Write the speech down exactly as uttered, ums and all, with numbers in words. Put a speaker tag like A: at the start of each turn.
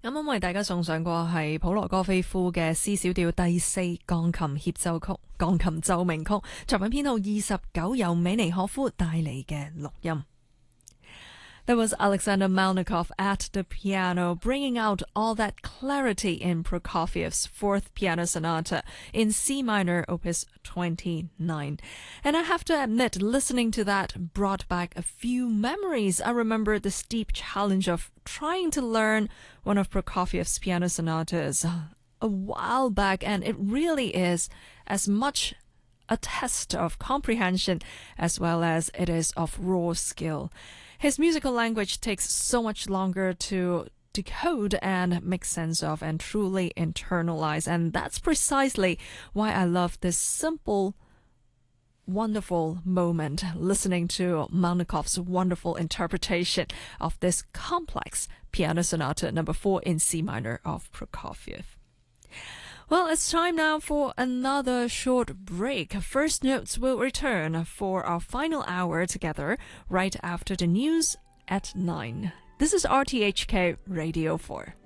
A: 啱啱為大家送上過係普羅戈菲夫嘅 C 小調第四鋼琴協奏曲、鋼琴奏鳴曲，作品編號二十九，由美尼可夫帶嚟嘅錄音。That was Alexander Malnikov at the piano, bringing out all that clarity in Prokofiev's Fourth Piano Sonata in C minor, Opus twenty-nine. And I have to admit, listening to that brought back a few memories. I remember the steep challenge of trying to learn one of Prokofiev's piano sonatas a while back, and it really is as much a test of comprehension as well as it is of raw skill. His musical language takes so much longer to decode and make sense of and truly internalize. And that's precisely why I love this simple, wonderful moment listening to Malnikov's wonderful interpretation of this complex piano sonata number four in C minor of Prokofiev. Well, it's time now for another short break. First Notes will return for our final hour together right after the news at nine. This is R T H K Radio four.